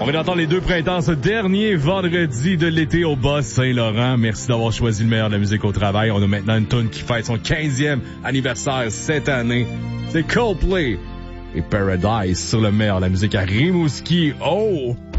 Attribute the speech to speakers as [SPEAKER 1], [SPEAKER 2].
[SPEAKER 1] On va entendre les deux printemps ce dernier vendredi de l'été au Bas-Saint-Laurent. Merci d'avoir choisi le meilleur de la musique au travail. On a maintenant une tune qui fête son 15e anniversaire cette année. C'est Coldplay et Paradise sur le meilleur de la musique à Rimouski. Oh!